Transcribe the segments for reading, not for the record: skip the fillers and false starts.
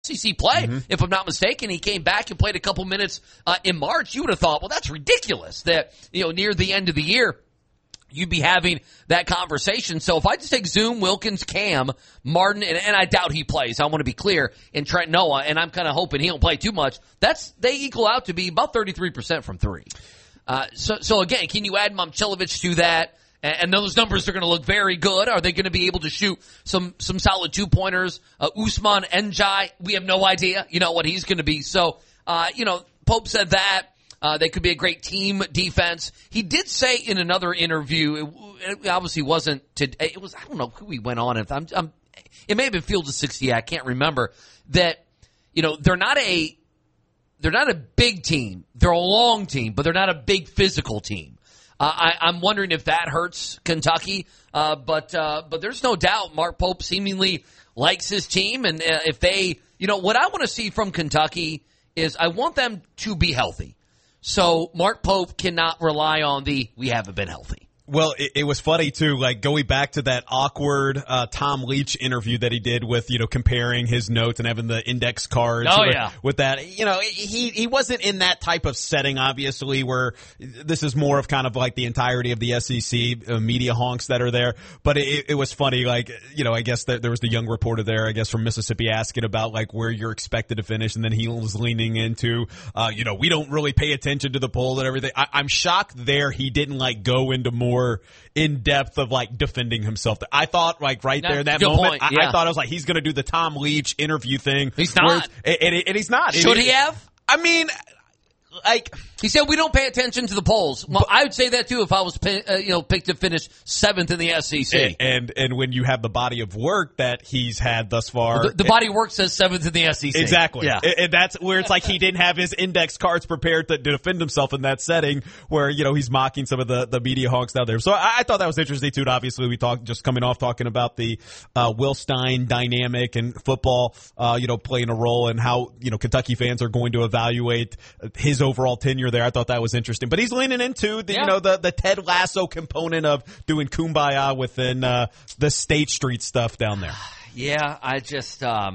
SEC play, if I'm not mistaken. He came back and played a couple minutes in March. You would have thought, well, that's ridiculous that, near the end of the year, you'd be having that conversation. So if I just take Zoom, Wilkins, Cam, Martin, and I doubt he plays, I want to be clear, and Trent Noah, and I'm kind of hoping he don't play too much, they equal out to be about 33% from three. So again, can you add Momcilovic to that? And those numbers are going to look very good. Are they going to be able to shoot some solid 2-pointers? Usman Njai, we have no idea, what he's going to be. So, Pope said that. They could be a great team defense. He did say in another interview, it obviously wasn't it was, I don't know who he went on. It may have been Field of 60. I can't remember that, they're not a big team. They're a long team, but they're not a big physical team. I'm wondering if that hurts Kentucky. But there's no doubt Mark Pope seemingly likes his team. And if they, what I want to see from Kentucky is I want them to be healthy. So Mark Pope cannot rely on we haven't been healthy. Well, it was funny, too, like going back to that awkward Tom Leach interview that he did with, comparing his notes and having the index cards with that. He wasn't in that type of setting, obviously, where this is more of kind of like the entirety of the SEC media honks that are there. But it was funny, like, I guess that there was the young reporter there, I guess, from Mississippi asking about, like, where you're expected to finish. And then he was leaning into, we don't really pay attention to the poll and everything. I'm shocked there he didn't, like, go into more in depth of like defending himself. I thought like right there in that moment, I thought I was like, he's going to do the Tom Leach interview thing. He's not. And he's not. Should he have? I mean, like he said, we don't pay attention to the polls. Well, I would say that too if I was picked to finish 7th in the SEC. And when you have the body of work that he's had thus far, the body of work says 7th in the SEC. Exactly. Yeah. And that's where it's like he didn't have his index cards prepared to defend himself in that setting where he's mocking some of the media honks out there. So I thought that was interesting too. And obviously, we talked just coming off talking about the Will Stein dynamic and football, playing a role and how Kentucky fans are going to evaluate his overall tenure there. I thought that was interesting. But he's leaning into the Ted Lasso component of doing kumbaya within the State Street stuff down there. Yeah, I just, the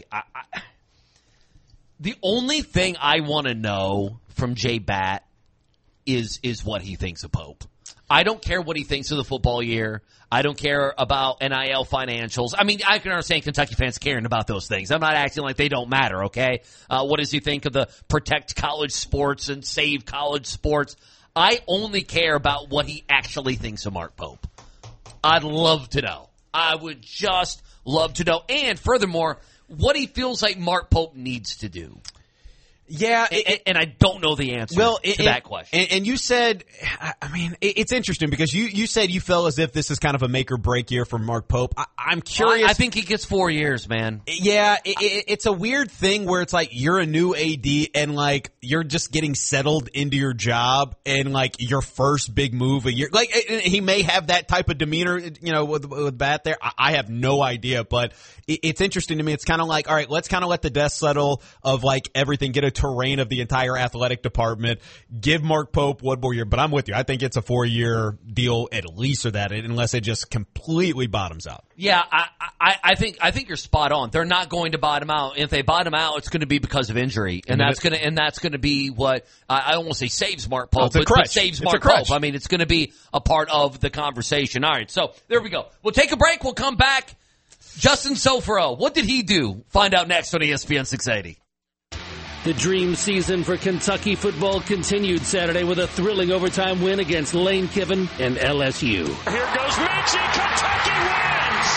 only thing I want to know from Jay Batt is what he thinks of Pope. I don't care what he thinks of the football year. I don't care about NIL financials. I mean, I can understand Kentucky fans caring about those things. I'm not acting like they don't matter, okay? What does he think of the protect college sports and save college sports? I only care about what he actually thinks of Mark Pope. I'd love to know. I would just love to know. And furthermore, what he feels like Mark Pope needs to do. Yeah, and I don't know the answer to that question. And you said, I mean, it's interesting because you said you felt as if this is kind of a make or break year for Mark Pope. I'm curious. I think he gets 4 years, man. Yeah, it's a weird thing where it's like you're a new AD and like you're just getting settled into your job and like your first big move a year. Like he may have that type of demeanor, with Bat there. I have no idea, but it's interesting to me. It's kind of like, all right, let's kind of let the dust settle of like everything, get a terrain of the entire athletic department. Give Mark Pope one more year, but I'm with you. I think it's a 4-year deal at least, or that, unless it just completely bottoms out. Yeah, I think you're spot on. They're not going to bottom out. If they bottom out, it's going to be because of injury, and that's going to be what I almost say saves Mark Pope, but saves Mark Pope. I mean, it's going to be a part of the conversation. All right, so there we go. We'll take a break. We'll come back. Justin Sofro, what did he do? Find out next on ESPN 680. The dream season for Kentucky football continued Saturday with a thrilling overtime win against Lane Kiffin and LSU. Here goes Mitchie. Kentucky wins!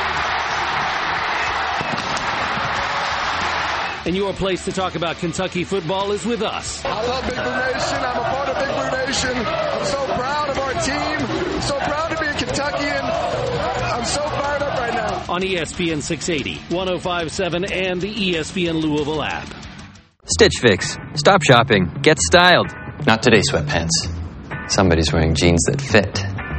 And your place to talk about Kentucky football is with us. I love Big Blue Nation. I'm a part of Big Blue Nation. I'm so proud of our team. I'm so proud to be a Kentuckian. I'm so fired up right now. On ESPN 680, 105.7, and the ESPN Louisville app. Stitch Fix. Stop shopping. Get styled. Not today, sweatpants. Somebody's wearing jeans that fit.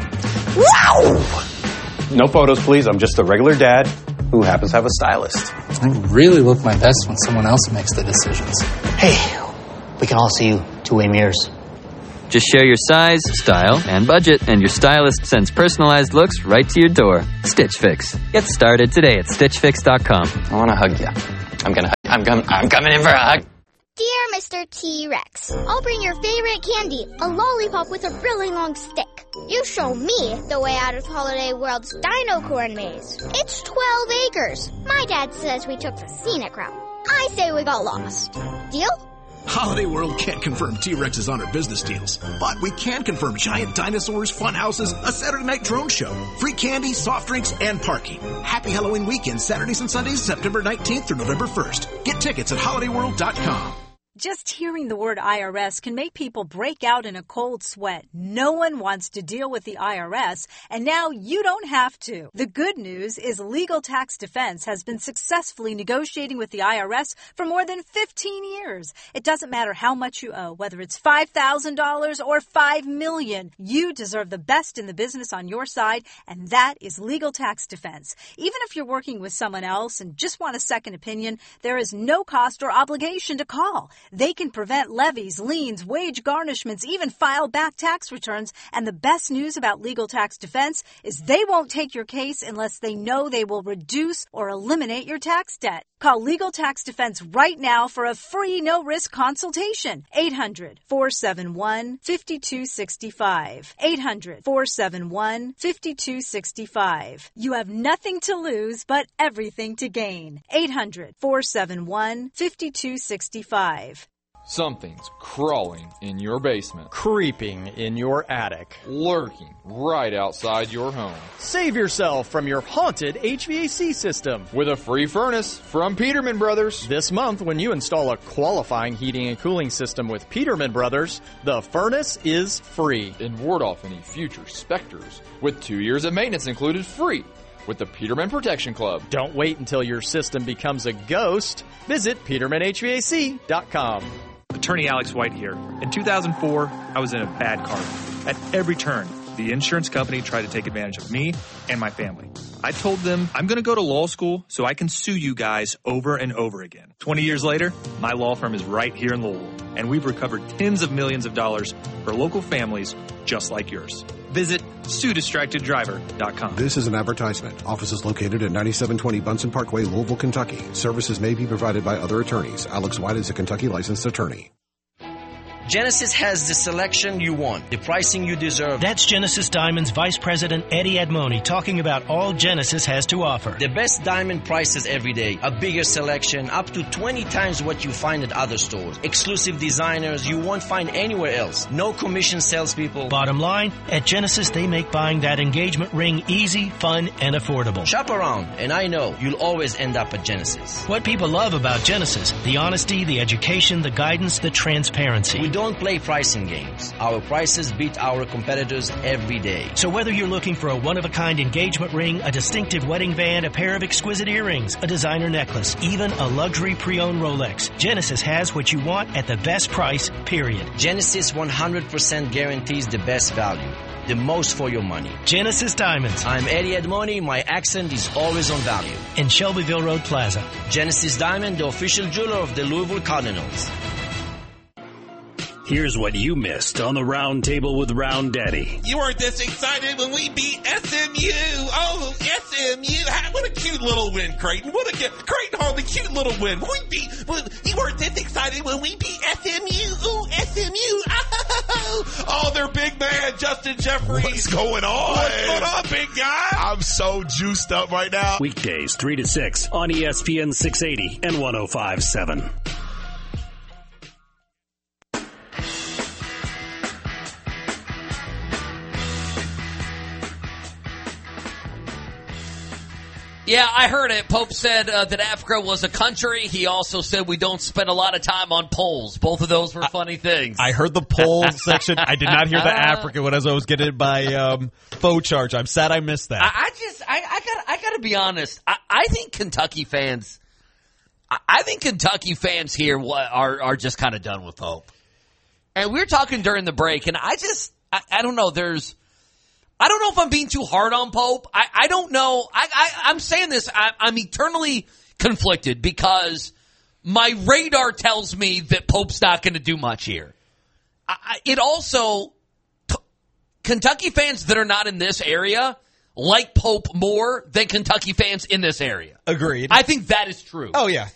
Wow! No photos, please. I'm just a regular dad who happens to have a stylist. I really look my best when someone else makes the decisions. Hey, we can all see you two-way mirrors. Just share your size, style, and budget, and your stylist sends personalized looks right to your door. Stitch Fix. Get started today at StitchFix.com. I want to hug you. I'm going to hug you. I'm coming in for a hug. Dear Mr. T-Rex, I'll bring your favorite candy, a lollipop with a really long stick. You show me the way out of Holiday World's Dino Corn Maze. It's 12 acres. My dad says we took the scenic route. I say we got lost. Deal? Holiday World can't confirm T-Rexes on our business deals, but we can confirm giant dinosaurs, fun houses, a Saturday night drone show, free candy, soft drinks, and parking. Happy Halloween weekend, Saturdays and Sundays, September 19th through November 1st. Get tickets at holidayworld.com. Just hearing the word IRS can make people break out in a cold sweat. No one wants to deal with the IRS, and now you don't have to. The good news is Legal Tax Defense has been successfully negotiating with the IRS for more than 15 years. It doesn't matter how much you owe, whether it's $5,000 or $5 million. You deserve the best in the business on your side, and that is Legal Tax Defense. Even if you're working with someone else and just want a second opinion, there is no cost or obligation to call. They can prevent levies, liens, wage garnishments, even file back tax returns. And the best news about Legal Tax Defense is they won't take your case unless they know they will reduce or eliminate your tax debt. Call Legal Tax Defense right now for a free no-risk consultation. 800-471-5265. 800-471-5265. You have nothing to lose but everything to gain. 800-471-5265. Something's crawling in your basement. Creeping in your attic. Lurking right outside your home. Save yourself from your haunted HVAC system with a free furnace from Peterman Brothers. This month, when you install a qualifying heating and cooling system with Peterman Brothers, the furnace is free. And ward off any future specters with 2 years of maintenance included free with the Peterman Protection Club. Don't wait until your system becomes a ghost. Visit PetermanHVAC.com. Attorney Alex White here. In 2004, I was in a bad car. At every turn, the insurance company tried to take advantage of me and my family. I told them I'm going to go to law school so I can sue you guys over and over again. 20 years later, my law firm is right here in Louisville, and we've recovered tens of millions of dollars for local families just like yours. Visit SueDistractedDriver.com. This is an advertisement. Office is located at 9720 Bunsen Parkway, Louisville, Kentucky. Services may be provided by other attorneys. Alex White is a Kentucky licensed attorney. Genesis has the selection you want, the pricing you deserve. That's Genesis Diamond's Vice President Eddie Admoni talking about all Genesis has to offer. The best diamond prices every day, a bigger selection, up to 20 times what you find at other stores. Exclusive designers you won't find anywhere else. No commission salespeople. Bottom line, at Genesis they make buying that engagement ring easy, fun, and affordable. Shop around, and I know you'll always end up at Genesis. What people love about Genesis, the honesty, the education, the guidance, the transparency. We don't play pricing games. Our prices beat our competitors every day. So whether you're looking for a one-of-a-kind engagement ring, a distinctive wedding band, a pair of exquisite earrings, a designer necklace, even a luxury pre-owned Rolex, Genesis has what you want at the best price, period. Genesis 100% guarantees the best value. The most for your money. Genesis Diamonds. I'm Eddie Admoni. My accent is always on value. In Shelbyville Road Plaza. Genesis Diamond, the official jeweler of the Louisville Cardinals. Here's what you missed on the Round Table with Round Daddy. You weren't this excited when we beat SMU. Oh, SMU. What a cute little win, Creighton. Creighton Hall, the cute little win. You weren't this excited when we beat SMU. Ooh, SMU. Oh, their big man, Justin Jeffries. What's going on? What's going on, big guy? I'm so juiced up right now. Weekdays, 3 to 6 on ESPN 680 and 105.7. Yeah, I heard it. Pope said that Africa was a country. He also said we don't spend a lot of time on polls. Both of those were funny things. I heard the poll section. I did not hear the Africa one as I was getting my faux charge. I'm sad I missed that. I gotta be honest. I think Kentucky fans here are just kind of done with Pope. And we were talking during the break, and I don't know. I don't know if I'm being too hard on Pope. I don't know. I'm saying this. I'm eternally conflicted because my radar tells me that Pope's not going to do much here. Kentucky fans that are not in this area like Pope more than Kentucky fans in this area. Agreed. I think that is true. Oh, yeah.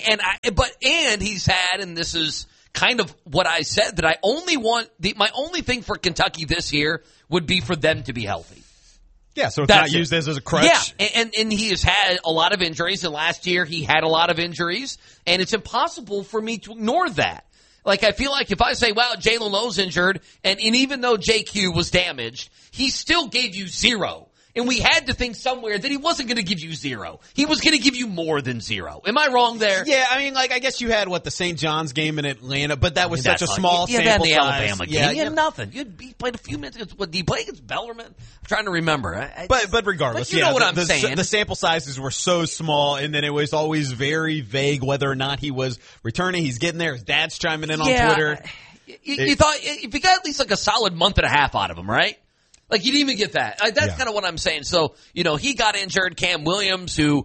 And he's had, and this is kind of what I said, that I only want my only thing for Kentucky this year would be for them to be healthy. Yeah, so it's not used as a crutch. Yeah, and he has had a lot of injuries, and last year he had a lot of injuries, and it's impossible for me to ignore that. Like, I feel like if I say, wow, Jalen Lowe's injured, and even though JQ was damaged, he still gave you 0. And we had to think somewhere that he wasn't going to give you 0. He was going to give you more than 0. Am I wrong there? Yeah, I mean, I guess you had, the St. John's game in Atlanta, but that was such a small sample size. Yeah, the Alabama game. He had nothing. He played a few minutes. Did he play against Bellarmine? I'm trying to remember. But regardless, you know what I'm saying. The sample sizes were so small, and then it was always very vague whether or not he was returning. He's getting there. His dad's chiming in on Twitter. You thought if you got at least a solid month and a half out of him, right? Like, you didn't even get that. That's kind of what I'm saying. So, he got injured. Cam Williams, who,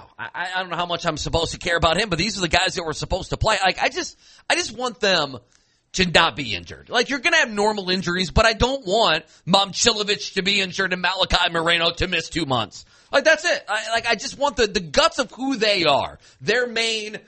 I don't know how much I'm supposed to care about him, but these are the guys that were supposed to play. Like, I just want them to not be injured. Like, you're going to have normal injuries, but I don't want Momcilovic to be injured and Malachi Moreno to miss 2 months. Like, that's it. I just want the guts of who they are. Their main,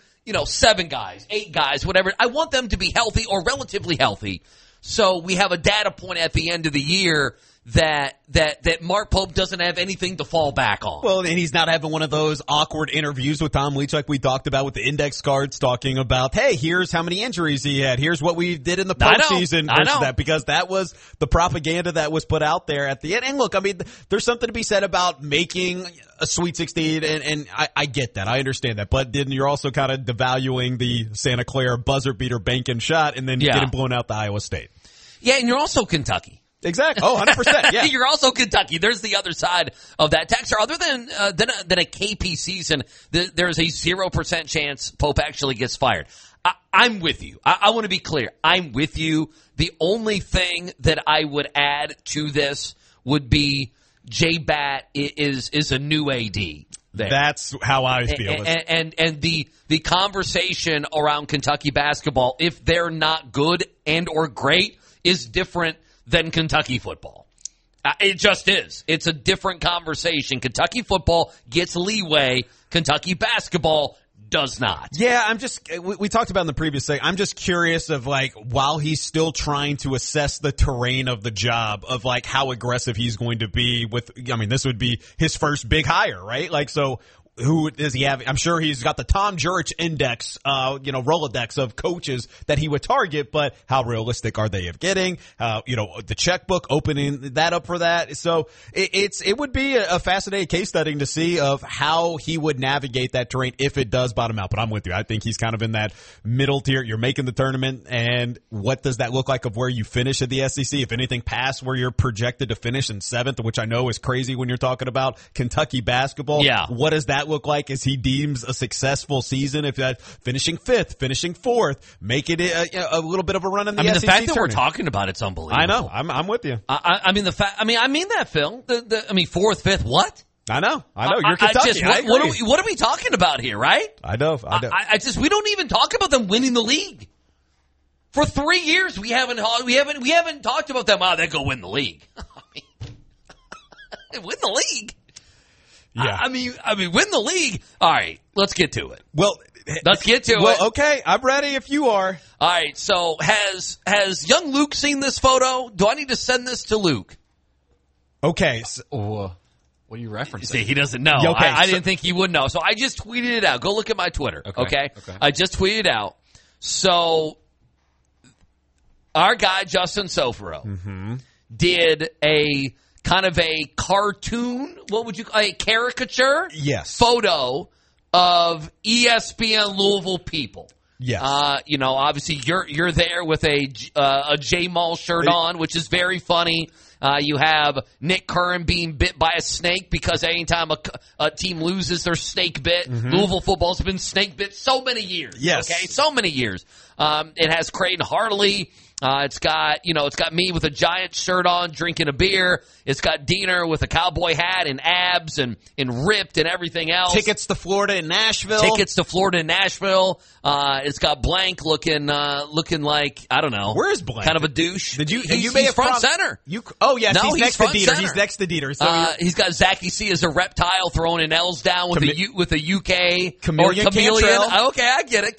7 guys, 8 guys, whatever. I want them to be healthy or relatively healthy. So we have a data point at the end of the year that Mark Pope doesn't have anything to fall back on. Well, and he's not having one of those awkward interviews with Tom Leach like we talked about with the index cards talking about, hey, here's how many injuries he had. Here's what we did in the postseason versus that, because that was the propaganda that was put out there at the end. And look, I mean, there's something to be said about making a Sweet 16, and I get that. I understand that. But then you're also kind of devaluing the Santa Clara buzzer beater banking shot and then getting blown out to Iowa State. Yeah, and you're also Kentucky. Exactly. Oh, 100%. Yeah. You're also Kentucky. There's the other side of that. Texter, other than a KP season, there's a 0% chance Pope actually gets fired. I'm with you. I want to be clear. I'm with you. The only thing that I would add to this would be J-Bat is a new AD. There. That's how I feel. And the conversation around Kentucky basketball, if they're not good and or great, is different than Kentucky football. It just is. It's a different conversation. Kentucky football gets leeway. Kentucky basketball does not. Yeah, we talked about in the previous segment, I'm just curious of while he's still trying to assess the terrain of the job of how aggressive he's going to be with, this would be his first big hire, right? So who does he have? I'm sure he's got the Tom Jurich index, Rolodex of coaches that he would target, but how realistic are they of getting, the checkbook, opening that up for that. So it would be a fascinating case study to see of how he would navigate that terrain if it does bottom out. But I'm with you. I think he's kind of in that middle tier. You're making the tournament, and what does that look like of where you finish at the SEC? If anything past where you're projected to finish in 7th, which I know is crazy when you're talking about Kentucky basketball. Yeah. What does that look like as he deems a successful season? If that finishing 5th, finishing 4th, making it a little bit of a run in the SEC the fact that tournament. We're talking about it's unbelievable. I know. I'm with you. I mean that, Phil. 4th, 5th, what? I know. You're Kentucky. What are we talking about here, right? I know. We don't even talk about them winning the league. For 3 years, we haven't talked about them. They go win the league. Win the league. Yeah. I mean, win the league. All right, let's get to it. Well, let's get to it. Well, okay, I'm ready if you are. All right. So has young Luke seen this photo? Do I need to send this to Luke? Okay. What are you referencing? See, he doesn't know. Okay, I didn't think he would know. So I just tweeted it out. Go look at my Twitter. Okay. I just tweeted it out. So our guy Justin Soforo did a kind of a cartoon, a caricature? Yes. Photo of ESPN Louisville people. Yes. Obviously you're there with a J-Mall shirt on, which is very funny. You have Nick Curran being bit by a snake because anytime a team loses, they're snake bit. Louisville football's been snake bit so many years. Yes. Okay, so many years. It has Creighton Hartley It's got me with a giant shirt on drinking a beer. It's got Diener with a cowboy hat and abs and ripped and everything else. Tickets to Florida and Nashville. It's got Blank looking like, I don't know. Where's Blank? Kind of a douche. He's front center. He's next to Dieter. He's next to Dieter. So he's got Zachy C as a reptile throwing an L's down with a UK chameleon. Okay, I get it.